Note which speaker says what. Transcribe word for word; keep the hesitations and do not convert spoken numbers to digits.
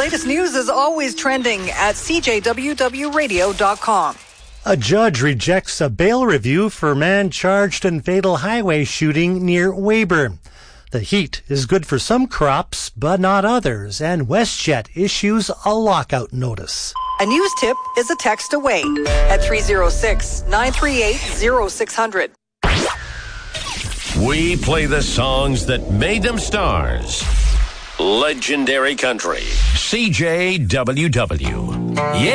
Speaker 1: latest news is always trending at c j w w radio dot com.
Speaker 2: A judge rejects a bail review for man charged in fatal highway shooting near Weyburn. The heat is good for some crops, but not others, and WestJet issues a lockout notice.
Speaker 1: A news tip is a text away at three oh six, nine three eight, oh six hundred.
Speaker 3: We play the songs that made them stars. Legendary Country. C J W W. Yeah.